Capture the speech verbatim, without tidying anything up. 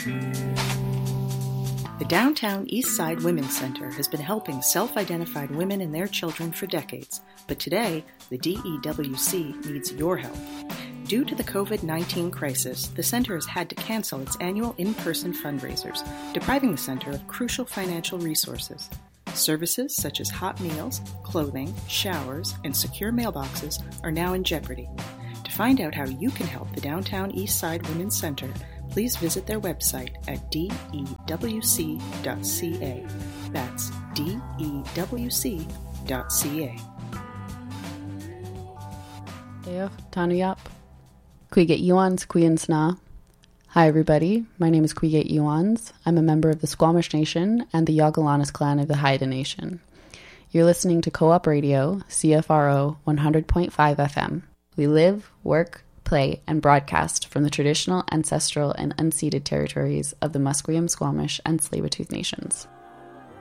The Downtown Eastside Women's Center has been helping self-identified women and their children for decades, but today, the D E W C needs your help. Due to the covid nineteen crisis, the center has had to cancel its annual in-person fundraisers, depriving the center of crucial financial resources. Services such as hot meals, clothing, showers, and secure mailboxes are now in jeopardy. To find out how you can help the Downtown Eastside Women's Center, please visit their website at D E W C dot C A. That's D E W C dot C A. Deo, Tanu Yap. Quiget Yuans, Queen Na. Hi everybody, my name is Quiget Yuans. I'm a member of the Squamish Nation and the Yagalanas clan of the Haida Nation. You're listening to Co-op Radio, C F R O one hundred point five F M. We live, work, play, and broadcast from the traditional, ancestral, and unceded territories of the Musqueam, Squamish, and Tsleil-Waututh nations.